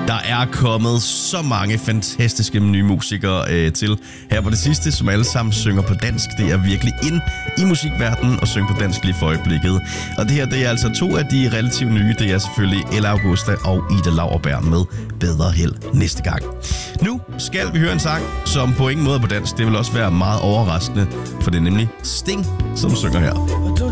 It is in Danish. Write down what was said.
Der er kommet så mange fantastiske nye musikere til her på det sidste, som alle sammen synger på dansk. Det er virkelig ind i musikverdenen og synge på dansk lige for øjeblikket. Og det her, det er altså 2 af de relativt nye. Det er selvfølgelig Ella Augusta og Ida Lauerberg med Bedre Held næste gang. Nu skal vi høre en sang, som på ingen måde er på dansk. Det vil også være meget overraskende, for det er nemlig Sting, som synger her.